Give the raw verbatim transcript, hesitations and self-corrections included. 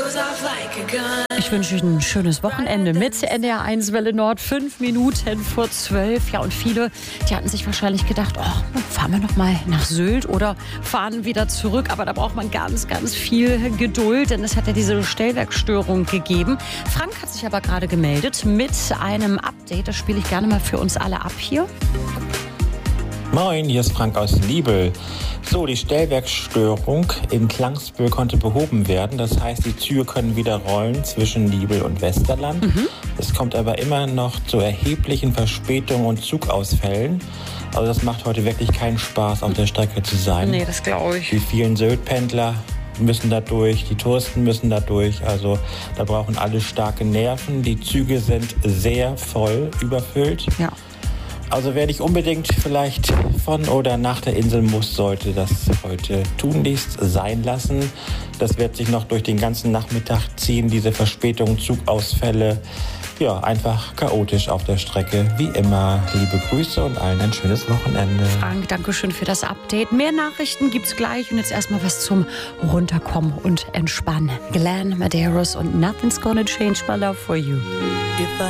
Ich wünsche Ihnen ein schönes Wochenende mit N D R eins Welle Nord, fünf Minuten vor zwölf. Ja, und viele, die hatten sich wahrscheinlich gedacht, oh, fahren wir noch mal nach Sylt oder fahren wieder zurück. Aber da braucht man ganz, ganz viel Geduld, denn es hat ja diese Stellwerksstörung gegeben. Frank hat sich aber gerade gemeldet mit einem Update. Das spiele ich gerne mal für uns alle ab hier. Moin, hier ist Frank aus Liebel. So, die Stellwerksstörung in Klangsbühl konnte behoben werden. Das heißt, die Züge können wieder rollen zwischen Liebel und Westerland. Mhm. Es kommt aber immer noch zu erheblichen Verspätungen und Zugausfällen. Also das macht heute wirklich keinen Spaß, auf der Strecke zu sein. Nee, das glaube ich. Die vielen Sylt-Pendler müssen da durch, die Touristen müssen da durch. Also da brauchen alle starke Nerven. Die Züge sind sehr voll überfüllt. Ja. Also wer nicht unbedingt vielleicht von oder nach der Insel muss, sollte das heute tunlichst sein lassen. Das wird sich noch durch den ganzen Nachmittag ziehen, diese Verspätungen, Zugausfälle. Ja, einfach chaotisch auf der Strecke. Wie immer, liebe Grüße und allen ein schönes Wochenende. Frank, danke schön für das Update. Mehr Nachrichten gibt's gleich und jetzt erstmal was zum Runterkommen und Entspannen. Glenn Medeiros und Nothing's Gonna Change My Love For You.